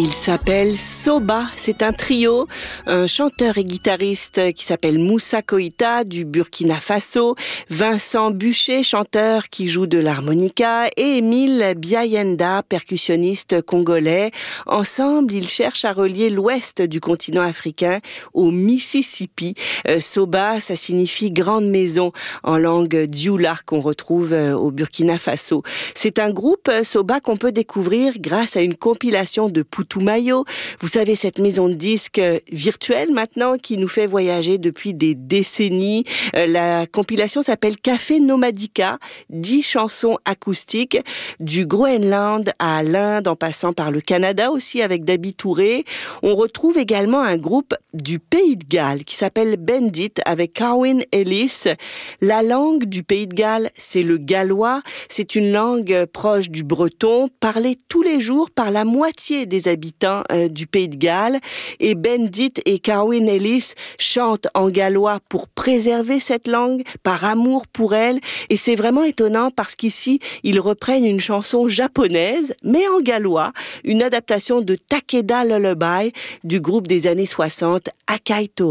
Il s'appelle Soba, c'est un trio, un chanteur et guitariste qui s'appelle Moussa Koïta du Burkina Faso, Vincent Buchet, chanteur qui joue de l'harmonica, et Émile Biayenda, percussionniste congolais. Ensemble, ils cherchent à relier l'ouest du continent africain au Mississippi. Soba, ça signifie grande maison en langue dioula qu'on retrouve au Burkina Faso. C'est un groupe Soba qu'on peut découvrir grâce à une compilation de Putumayo. Vous savez, cette maison de disques virtuelle maintenant qui nous fait voyager depuis des décennies. La compilation s'appelle Café Nomadica, 10 chansons acoustiques du Groenland à l'Inde en passant par le Canada aussi avec Dabi Touré. On retrouve également un groupe du Pays de Galles qui s'appelle Bendit avec Carwyn Ellis. La langue du Pays de Galles, c'est le gallois. C'est une langue proche du breton, parlée tous les jours par la moitié des habitants du Pays de Galles. Et Bendit et Carwyn Ellis chantent en gallois pour préserver cette langue, par amour pour elle. Et c'est vraiment étonnant parce qu'ici, ils reprennent une chanson japonaise, mais en gallois, une adaptation de Takeda Lullaby du groupe des années 60, Akai Tori.